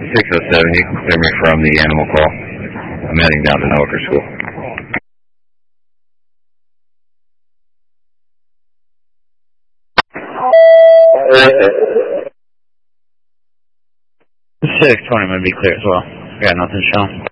607, you can clear me from the animal call. I'm heading down to Noaker School. 620 might be clear as well. Got nothing shown.